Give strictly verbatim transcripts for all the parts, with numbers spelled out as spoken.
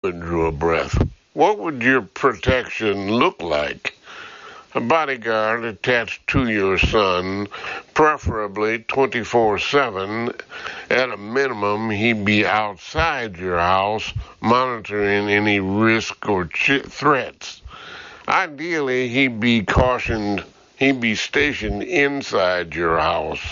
and drew a breath. What would your protection look like? A bodyguard attached to your son, preferably twenty-four seven. At a minimum, he'd be outside your house, monitoring any risk or ch- threats. Ideally, he'd be cautioned, he'd be stationed inside your house.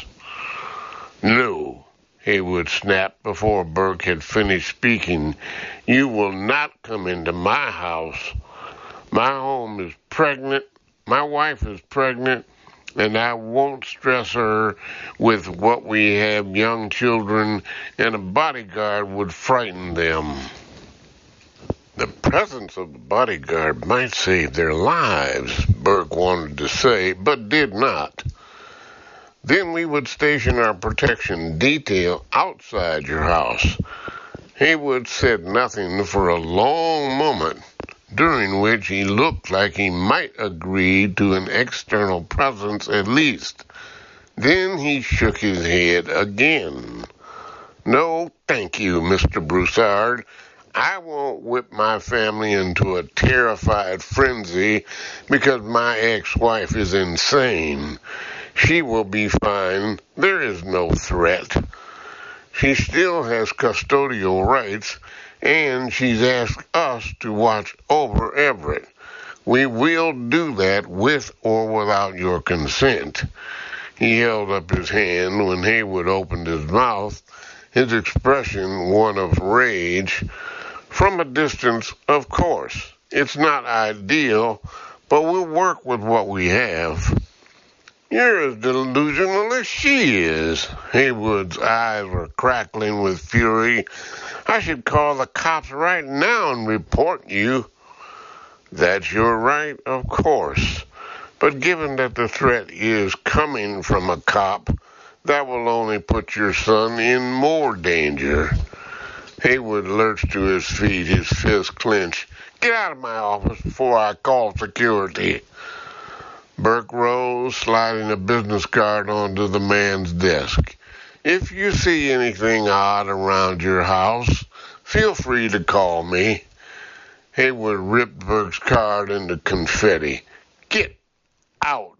No, Haywood snapped before Burke had finished speaking. You will not come into my house. My home is pregnant. My wife is pregnant, and I won't stress her with what we have young children, and a bodyguard would frighten them. The presence of a bodyguard might save their lives, Burke wanted to say, but did not. Then we would station our protection detail outside your house. Haywood said nothing for a long moment, during which he looked like he might agree to an external presence at least. Then he shook his head again. No, thank you, Mister Broussard. I won't whip my family into a terrified frenzy because my ex-wife is insane. She will be fine. There is no threat. She still has custodial rights, and she's asked us to watch over Everett. We will do that with or without your consent. He held up his hand when Haywood opened his mouth, his expression one of rage. From a distance, of course. It's not ideal, but we'll work with what we have. You're as delusional as she is. Haywood's eyes were crackling with fury. I should call the cops right now and report you. That's your right, of course. But given that the threat is coming from a cop, that will only put your son in more danger. Haywood lurched to his feet, his fist clenched. Get out of my office before I call security. Burke rose, sliding a business card onto the man's desk. If you see anything odd around your house, feel free to call me. Haywood ripped Burke's card into confetti. Get out.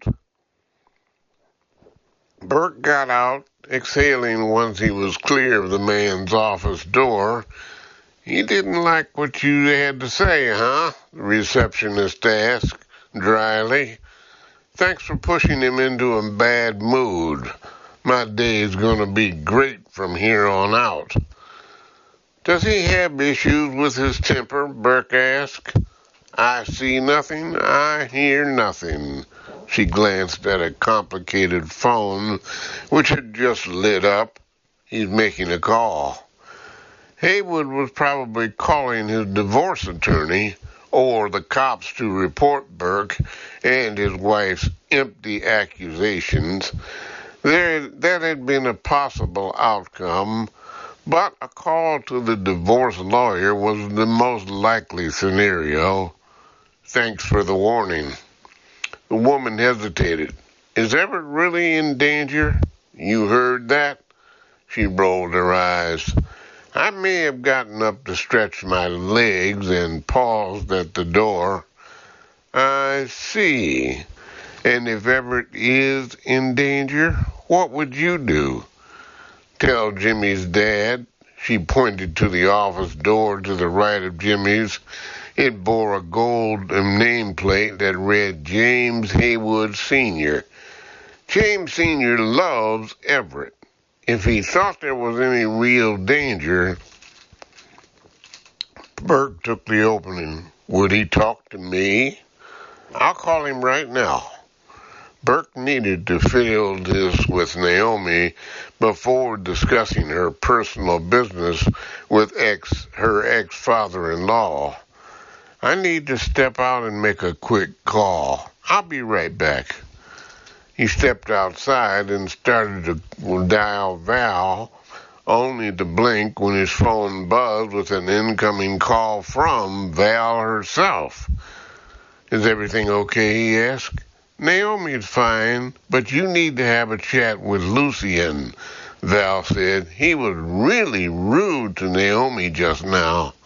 Burke got out, exhaling once he was clear of the man's office door. He didn't like what you had to say, huh? The receptionist asked, dryly. Thanks for pushing him into a bad mood. My day is going to be great from here on out. Does he have issues with his temper? Burke asked. I see nothing, I hear nothing. She glanced at a complicated phone, which had just lit up. He's making a call. Haywood was probably calling his divorce attorney, or the cops to report Burke and his wife's empty accusations. There, that had been a possible outcome, but a call to the divorce lawyer was the most likely scenario. Thanks for the warning. The woman hesitated. Is Everett really in danger? You heard that? She rolled her eyes. I may have gotten up to stretch my legs and paused at the door. I see. And if Everett is in danger, what would you do? Tell Jimmy's dad. She pointed to the office door to the right of Jimmy's. It bore a gold nameplate that read James Haywood Senior James Senior loves Everett. If he thought there was any real danger, Burke took the opening. Would he talk to me? I'll call him right now. Burke needed to fill this with Naomi before discussing her personal business with ex her ex-father-in-law. I need to step out and make a quick call. I'll be right back. He stepped outside and started to dial Val, only to blink when his phone buzzed with an incoming call from Val herself. Is everything okay? He asked. Naomi's fine, but you need to have a chat with Lucien, Val said. He was really rude to Naomi just now.